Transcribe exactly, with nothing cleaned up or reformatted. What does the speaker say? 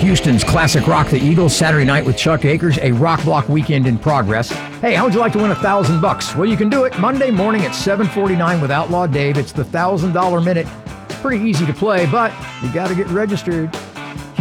Houston's classic rock, the Eagles, Saturday night with Chuck Akers, a rock block weekend in progress. Hey, how would you like to win a thousand bucks? Well, you can do it Monday morning at seven forty-nine with Outlaw Dave. It's the one thousand dollars minute. It's pretty easy to play, but you got to get registered.